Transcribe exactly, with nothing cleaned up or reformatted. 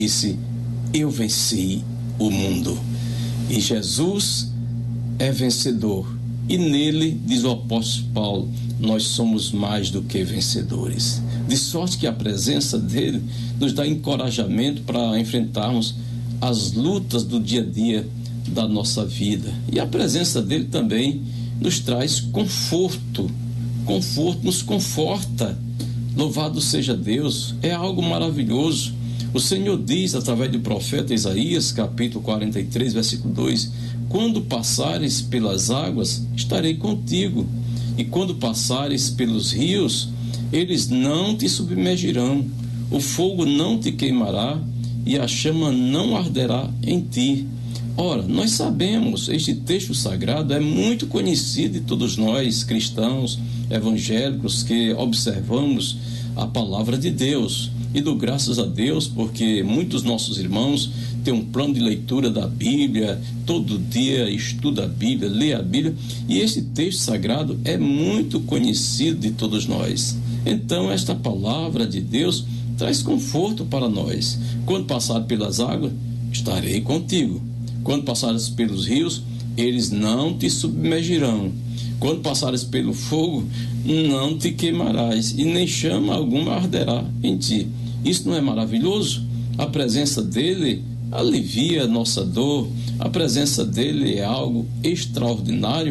disse: eu venci o mundo. E Jesus é vencedor. E nele, diz o apóstolo Paulo, nós somos mais do que vencedores. De sorte que a presença dele nos dá encorajamento para enfrentarmos as lutas do dia a dia da nossa vida. E a presença dele também nos traz conforto. Conforto, nos conforta. Louvado seja Deus, é algo maravilhoso. O Senhor diz através do profeta Isaías, capítulo quarenta e três, versículo dois: quando passares pelas águas, estarei contigo, e quando passares pelos rios, eles não te submergirão, o fogo não te queimará e a chama não arderá em ti. Ora, nós sabemos, este texto sagrado é muito conhecido de todos nós, cristãos, evangélicos, que observamos a palavra de Deus. E dou graças a Deus porque muitos nossos irmãos têm um plano de leitura da Bíblia, todo dia estuda a Bíblia, lê a Bíblia, e esse texto sagrado é muito conhecido de todos nós. Então esta palavra de Deus traz conforto para nós. Quando passar pelas águas, estarei contigo. Quando passares pelos rios, eles não te submergirão. Quando passares pelo fogo, não te queimarás, e nem chama alguma arderá em ti. Isso não é maravilhoso? A presença dele alivia a nossa dor, a presença dele é algo extraordinário.